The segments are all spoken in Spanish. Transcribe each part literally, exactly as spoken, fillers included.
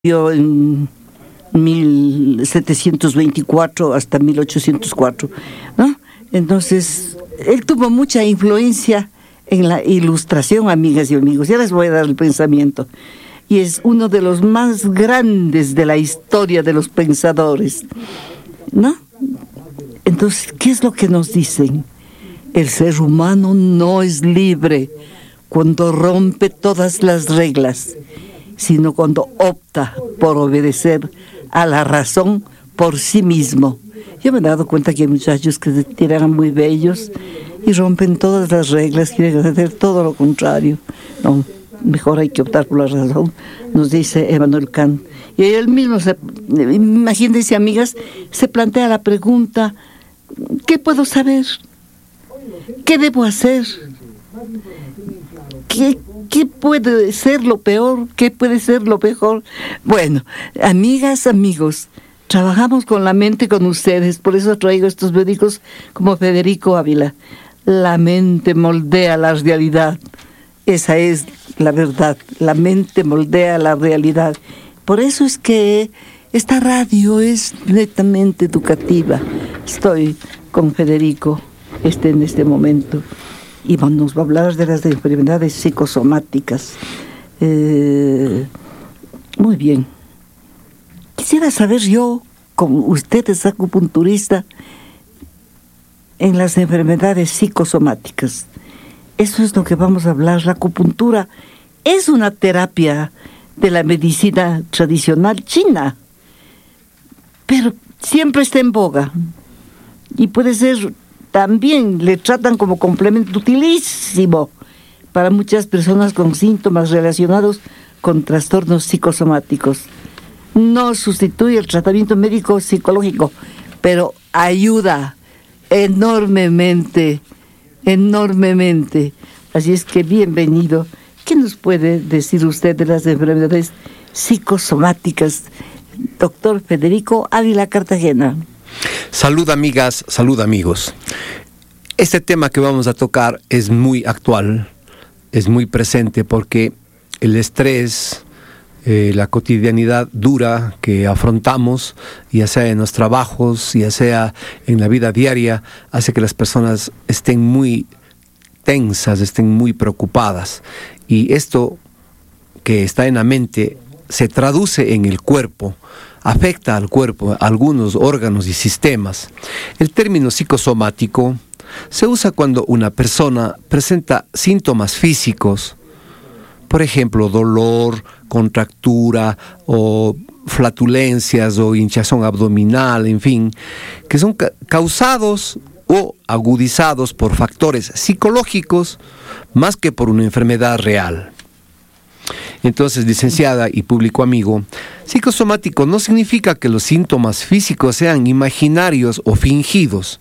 en mil setecientos veinticuatro hasta mil ochocientos cuatro, ¿no? Entonces, él tuvo mucha influencia en la ilustración, amigas y amigos. Ya les voy a dar el pensamiento. Y es uno de los más grandes de la historia de los pensadores, ¿no? Entonces, ¿qué es lo que nos dicen? El ser humano no es libre cuando rompe todas las reglas, sino cuando opta por obedecer a la razón por sí mismo. Yo me he dado cuenta que hay muchachos que se tiran muy bellos y rompen todas las reglas, quieren hacer todo lo contrario. No, mejor hay que optar por la razón, nos dice Emmanuel Kant. Y él mismo, se, imagínense, amigas, se plantea la pregunta: ¿qué puedo saber? ¿Qué debo hacer? ¿Qué, ¿Qué puede ser lo peor? ¿Qué puede ser lo mejor? Bueno, amigas, amigos, trabajamos con la mente con ustedes, por eso traigo estos médicos como Federico Ávila. La mente moldea la realidad, esa es la verdad, la mente moldea la realidad. Por eso es que esta radio es netamente educativa. Estoy con Federico este, en este momento. Y nos va a hablar de las enfermedades psicosomáticas. Eh, muy bien. Quisiera saber yo, como usted es acupunturista, en las enfermedades psicosomáticas. Eso es lo que vamos a hablar. La acupuntura es una terapia de la medicina tradicional china, pero siempre está en boga. Y puede ser... También le tratan como complemento utilísimo para muchas personas con síntomas relacionados con trastornos psicosomáticos. No sustituye el tratamiento médico psicológico, pero ayuda enormemente, enormemente. Así es que bienvenido. ¿Qué nos puede decir usted de las enfermedades psicosomáticas, doctor Federico Ávila Cartagena? Salud, amigas, salud, amigos. Este tema que vamos a tocar es muy actual, es muy presente, porque el estrés, eh, la cotidianidad dura que afrontamos, ya sea en los trabajos, ya sea en la vida diaria, hace que las personas estén muy tensas, estén muy preocupadas. Y esto que está en la mente se traduce en el cuerpo, afecta al cuerpo, a algunos órganos y sistemas. El término psicosomático se usa cuando una persona presenta síntomas físicos, por ejemplo, dolor, contractura o flatulencias o hinchazón abdominal, en fin, que son ca- causados o agudizados por factores psicológicos más que por una enfermedad real. Entonces, licenciada y público amigo, psicosomático no significa que los síntomas físicos sean imaginarios o fingidos.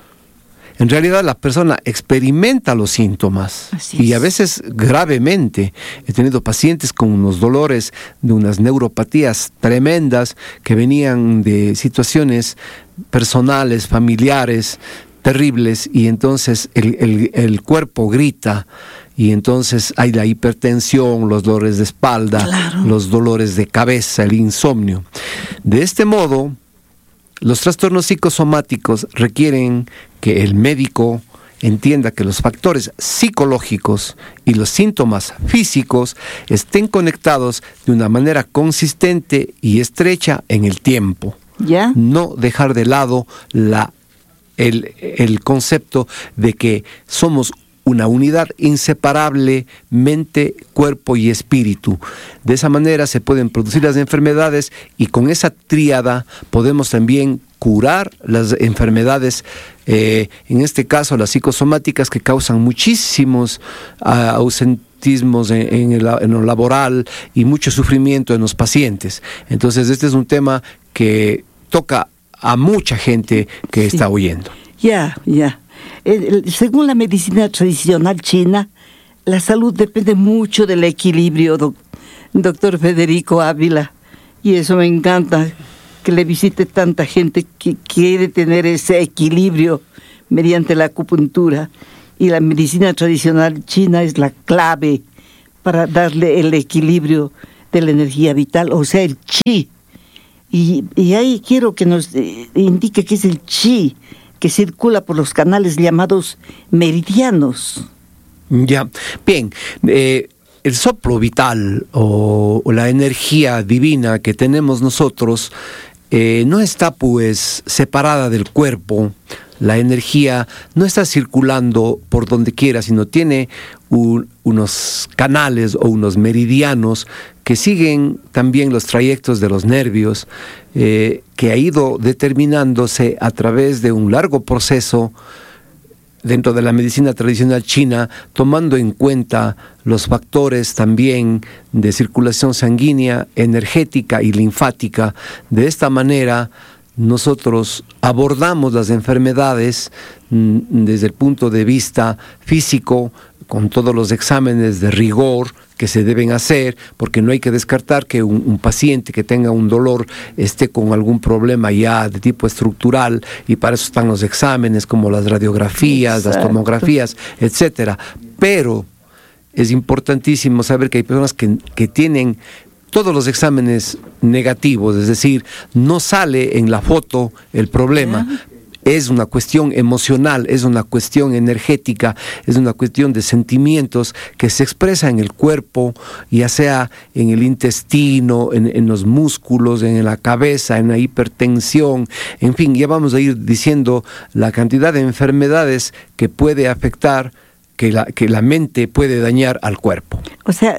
En realidad, la persona experimenta los síntomas y a veces gravemente. He tenido pacientes con unos dolores de unas neuropatías tremendas que venían de situaciones personales, familiares, terribles, y entonces el, el, el cuerpo grita. Y entonces hay la hipertensión, los dolores de espalda, claro, los dolores de cabeza, el insomnio. De este modo, los trastornos psicosomáticos requieren que el médico entienda que los factores psicológicos y los síntomas físicos estén conectados de una manera consistente y estrecha en el tiempo. ¿Ya? No dejar de lado la, el, el concepto de que somos una unidad inseparable, mente, cuerpo y espíritu. De esa manera se pueden producir las enfermedades y con esa tríada podemos también curar las enfermedades, eh, en este caso las psicosomáticas, que causan muchísimos uh, ausentismos en, en, el, en lo laboral y mucho sufrimiento en los pacientes. Entonces este es un tema que toca a mucha gente que sí está oyendo. Ya, ya. Según la medicina tradicional china, la salud depende mucho del equilibrio, doc, doctor Federico Ávila. Y eso me encanta, que le visite tanta gente que quiere tener ese equilibrio mediante la acupuntura. Y la medicina tradicional china es la clave para darle el equilibrio de la energía vital, o sea, el chi. Y, y ahí quiero que nos eh, indique qué es el chi, que circula por los canales llamados meridianos. Ya, bien, eh, el soplo vital o, o la energía divina que tenemos nosotros eh, no está pues separada del cuerpo. La energía no está circulando por donde quiera, sino tiene un, unos canales o unos meridianos que siguen también los trayectos de los nervios, eh, que ha ido determinándose a través de un largo proceso dentro de la medicina tradicional china, tomando en cuenta los factores también de circulación sanguínea, energética y linfática. De esta manera, nosotros abordamos las enfermedades mm, desde el punto de vista físico, con todos los exámenes de rigor que se deben hacer, porque no hay que descartar que un, un paciente que tenga un dolor esté con algún problema ya de tipo estructural, y para eso están los exámenes como las radiografías, Exacto. las tomografías, etcétera. Pero es importantísimo saber que hay personas que, que tienen todos los exámenes negativos, es decir, no sale en la foto el problema. Yeah. Es una cuestión emocional, es una cuestión energética, es una cuestión de sentimientos que se expresa en el cuerpo, ya sea en el intestino, en, en los músculos, en la cabeza, en la hipertensión, en fin, ya vamos a ir diciendo la cantidad de enfermedades que puede afectar, que la, que la mente puede dañar al cuerpo. O sea,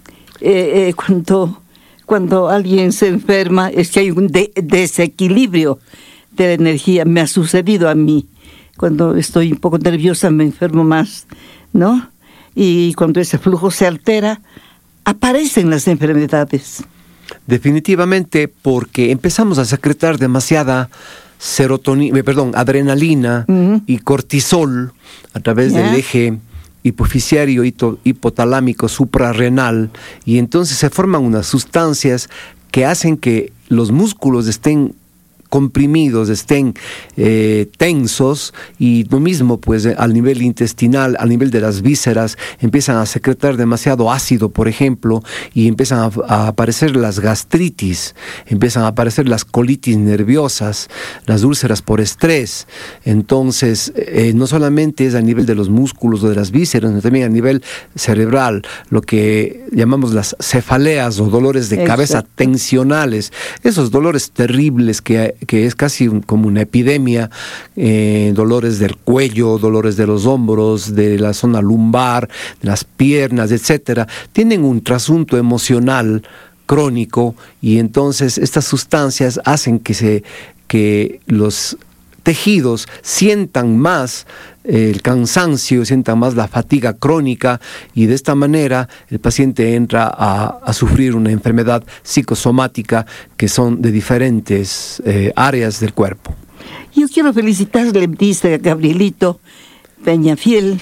eh, eh, cuando, cuando alguien se enferma es que hay un de- desequilibrio de la energía. Me ha sucedido a mí. Cuando estoy un poco nerviosa me enfermo más, ¿no? Y cuando ese flujo se altera, aparecen las enfermedades. Definitivamente, porque empezamos a secretar demasiada serotonina, perdón, adrenalina uh-huh. y cortisol a través yeah. del eje hipoficiario hipotalámico suprarrenal, y entonces se forman unas sustancias que hacen que los músculos estén comprimidos, estén eh, tensos, y lo mismo pues al nivel intestinal, al nivel de las vísceras, empiezan a secretar demasiado ácido, por ejemplo, y empiezan a, a aparecer las gastritis, empiezan a aparecer las colitis nerviosas, las úlceras por estrés. Entonces, eh, no solamente es a nivel de los músculos o de las vísceras, sino también a nivel cerebral, lo que llamamos las cefaleas o dolores de Exacto. cabeza tensionales, esos dolores terribles que que es casi un, como una epidemia, eh, dolores del cuello, dolores de los hombros, de la zona lumbar, de las piernas, etcétera, tienen un trasunto emocional crónico, y entonces estas sustancias hacen que se que los tejidos sientan más eh, el cansancio, sientan más la fatiga crónica, y de esta manera el paciente entra a, a sufrir una enfermedad psicosomática que son de diferentes eh, áreas del cuerpo. Yo quiero felicitarle, dice Gabrielito Peñafiel,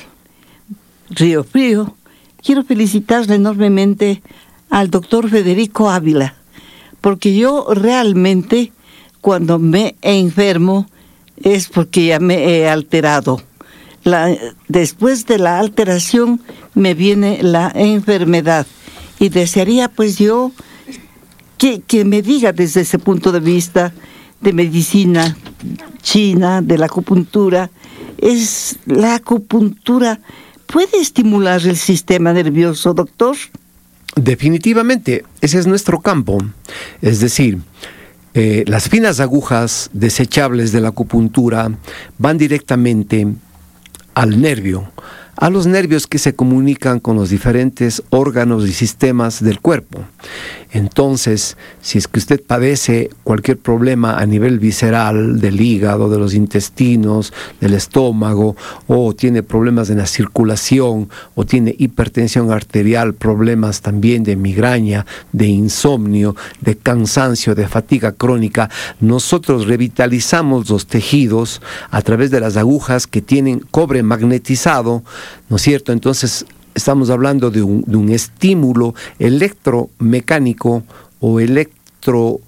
Río Frío. Quiero felicitarle enormemente al doctor Federico Ávila, porque yo realmente cuando me enfermo es porque ya me he alterado. La, después de la alteración me viene la enfermedad, y desearía pues yo que, que me diga desde ese punto de vista de medicina china, de la acupuntura, es la acupuntura puede estimular el sistema nervioso, doctor. Definitivamente, ese es nuestro campo, es decir, Eh, las finas agujas desechables de la acupuntura van directamente al nervio, a los nervios que se comunican con los diferentes órganos y sistemas del cuerpo. Entonces, si es que usted padece cualquier problema a nivel visceral, del hígado, de los intestinos, del estómago, o tiene problemas en la circulación, o tiene hipertensión arterial, problemas también de migraña, de insomnio, de cansancio, de fatiga crónica, nosotros revitalizamos los tejidos a través de las agujas que tienen cobre magnetizado, ¿no es cierto? Entonces, estamos hablando de un, de un estímulo electromecánico o electroquímico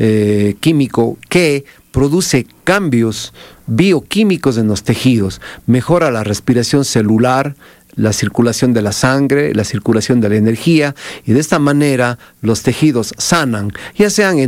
eh, que produce cambios bioquímicos en los tejidos, mejora la respiración celular, la circulación de la sangre, la circulación de la energía, y de esta manera los tejidos sanan, ya sean en